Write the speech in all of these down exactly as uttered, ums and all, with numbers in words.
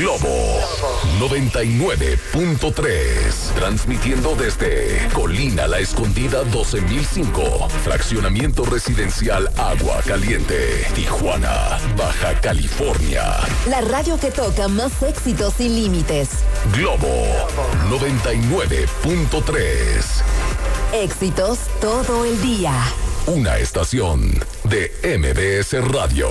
Globo noventa y nueve punto tres. Transmitiendo desde Colina La Escondida doce mil cinco. Fraccionamiento residencial Agua Caliente. Tijuana, Baja California. La radio que toca más éxitos sin límites. Globo noventa y nueve punto tres. Éxitos todo el día. Una estación de M B S Radio.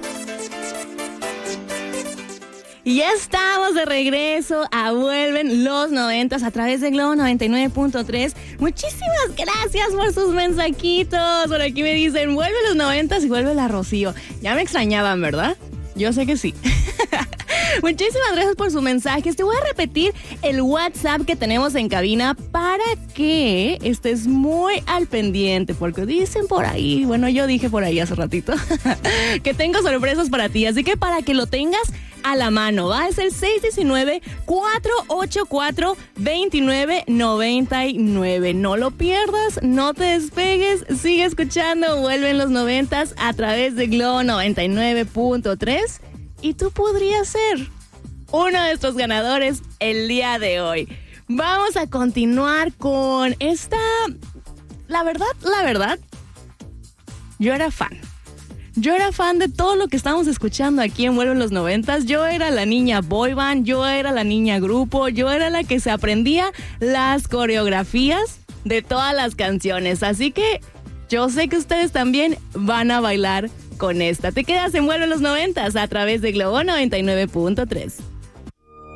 Y ya estamos de regreso a Vuelven los noventas a través de Globo noventa y nueve punto tres. Muchísimas gracias por sus mensajitos. Por aquí me dicen, vuelve los noventas y vuelve la Rocío. Ya me extrañaban, ¿verdad? Yo sé que sí. Muchísimas gracias por sus mensajes. Te voy a repetir el WhatsApp que tenemos en cabina para que estés muy al pendiente, porque dicen por ahí, bueno, yo dije por ahí hace ratito, que tengo sorpresas para ti, así que para que lo tengas a la mano, va, es el seis uno nueve, cuatro ocho cuatro, dos nueve nueve nueve. No lo pierdas, no te despegues, sigue escuchando Vuelven los noventas a través de Globo noventa y nueve punto tres. Y tú podrías ser uno de estos ganadores el día de hoy. Vamos a continuar con esta... La verdad, la verdad, yo era fan. Yo era fan de todo lo que estábamos escuchando aquí en Vuelven los noventas. Yo era la niña boy band, yo era la niña grupo, yo era la que se aprendía las coreografías de todas las canciones. Así que yo sé que ustedes también van a bailar con esta. Te quedas en Vuelven los noventas a través de Globo noventa y nueve punto tres.